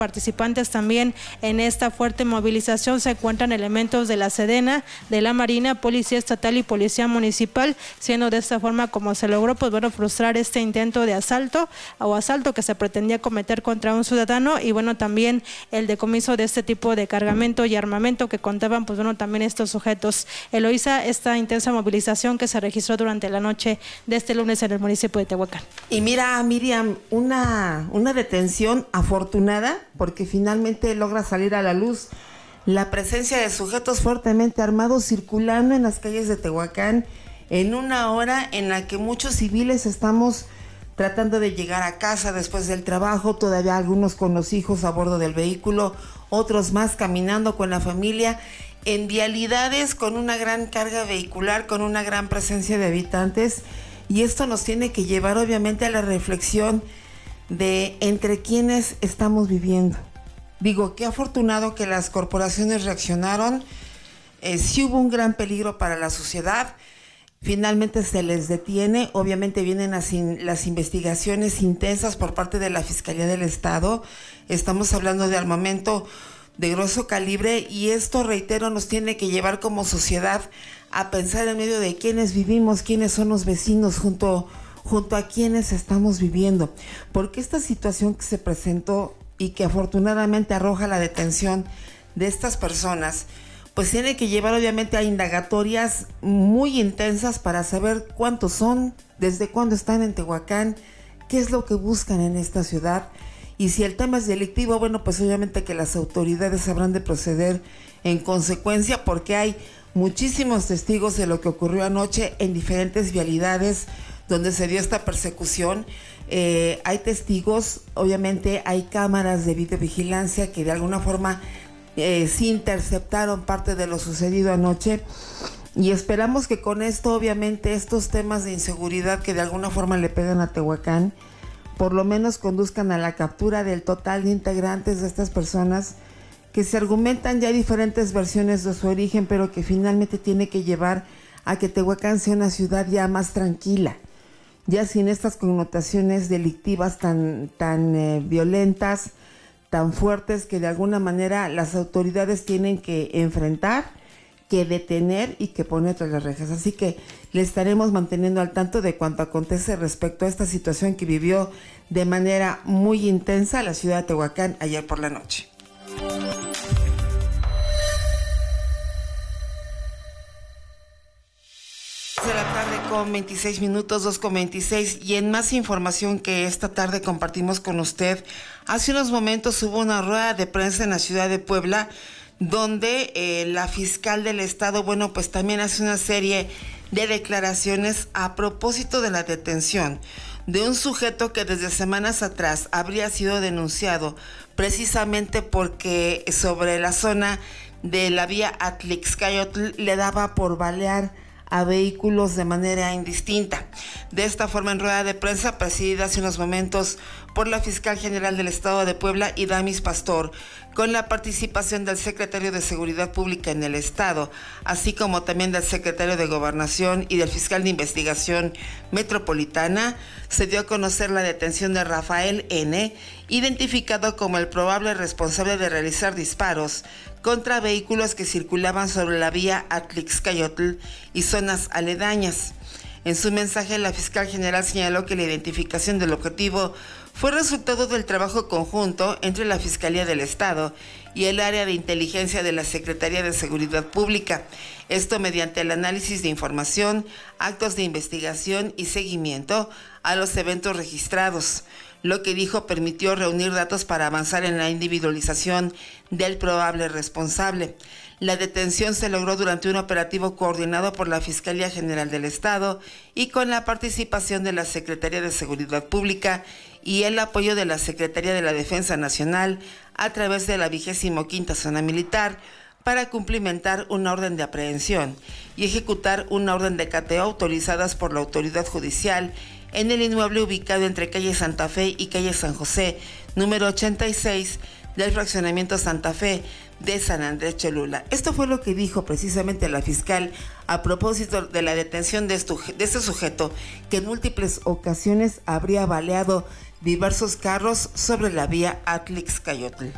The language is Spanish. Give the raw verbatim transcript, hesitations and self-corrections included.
Participantes también en esta fuerte movilización se encuentran elementos de la Sedena, de la Marina, Policía Estatal y Policía Municipal, siendo de esta forma como se logró pues bueno frustrar este intento de asalto o asalto que se pretendía cometer contra un ciudadano y bueno también el decomiso de este tipo de cargamento y armamento que contaban pues bueno también estos sujetos. Eloísa, esta intensa movilización que se registró durante la noche de este lunes en el municipio de Tehuacán. Y mira, Miriam, una, una detención afortunada, porque finalmente logra salir a la luz la presencia de sujetos fuertemente armados circulando en las calles de Tehuacán en una hora en la que muchos civiles estamos tratando de llegar a casa después del trabajo, todavía algunos con los hijos a bordo del vehículo, otros más caminando con la familia, en vialidades con una gran carga vehicular, con una gran presencia de habitantes, y esto nos tiene que llevar obviamente a la reflexión de entre quienes estamos viviendo. Digo, qué afortunado que las corporaciones reaccionaron, eh, sí hubo un gran peligro para la sociedad, finalmente se les detiene, obviamente vienen las, in, las investigaciones intensas por parte de la Fiscalía del Estado, estamos hablando de armamento de grueso calibre y esto, reitero, nos tiene que llevar como sociedad a pensar en medio de quiénes vivimos, quiénes son los vecinos junto junto a quienes estamos viviendo, porque esta situación que se presentó y que afortunadamente arroja la detención de estas personas, pues tiene que llevar obviamente a indagatorias muy intensas para saber cuántos son, desde cuándo están en Tehuacán, qué es lo que buscan en esta ciudad, y si el tema es delictivo, bueno, pues obviamente que las autoridades habrán de proceder en consecuencia, porque hay muchísimos testigos de lo que ocurrió anoche en diferentes vialidades donde se dio esta persecución. Eh, hay testigos, obviamente hay cámaras de videovigilancia que de alguna forma eh, sí interceptaron parte de lo sucedido anoche, y esperamos que con esto obviamente estos temas de inseguridad que de alguna forma le pegan a Tehuacán, por lo menos conduzcan a la captura del total de integrantes de estas personas que se argumentan ya diferentes versiones de su origen, pero que finalmente tiene que llevar a que Tehuacán sea una ciudad ya más tranquila, ya sin estas connotaciones delictivas tan, tan eh, violentas, tan fuertes, que de alguna manera las autoridades tienen que enfrentar, que detener y que poner tras las rejas. Así que le estaremos manteniendo al tanto de cuanto acontece respecto a esta situación que vivió de manera muy intensa la ciudad de Tehuacán ayer por la noche. De la tarde con veintiséis minutos, dos con veintiséis, y en más información que esta tarde compartimos con usted, hace unos momentos hubo una rueda de prensa en la ciudad de Puebla donde eh, la fiscal del estado, bueno, pues también hace una serie de declaraciones a propósito de la detención de un sujeto que desde semanas atrás habría sido denunciado precisamente porque sobre la zona de la vía Atlixcayotl le daba por balear a vehículos de manera indistinta. De esta forma, en rueda de prensa presidida hace unos momentos por la fiscal general del estado de Puebla, Idamis Pastor, con la participación del secretario de Seguridad Pública en el estado, así como también del secretario de Gobernación y del fiscal de Investigación Metropolitana, se dio a conocer la detención de Rafael N., identificado como el probable responsable de realizar disparos contra vehículos que circulaban sobre la vía Atlixcayotl y zonas aledañas. En su mensaje, la fiscal general señaló que la identificación del objetivo fue resultado del trabajo conjunto entre la Fiscalía del Estado y el área de inteligencia de la Secretaría de Seguridad Pública. Esto mediante el análisis de información, actos de investigación y seguimiento a los eventos registrados. Lo que dijo permitió reunir datos para avanzar en la individualización del probable responsable. La detención se logró durante un operativo coordinado por la Fiscalía General del Estado y con la participación de la Secretaría de Seguridad Pública y el apoyo de la Secretaría de la Defensa Nacional a través de la vigésimo quinta Zona Militar para cumplimentar una orden de aprehensión y ejecutar una orden de cateo autorizadas por la autoridad judicial en el inmueble ubicado entre calle Santa Fe y calle San José, número ochenta y seis del fraccionamiento Santa Fe de San Andrés Cholula. Esto fue lo que dijo precisamente la fiscal a propósito de la detención de, estu- de este sujeto que en múltiples ocasiones habría baleado diversos carros sobre la vía Atlixcayotl.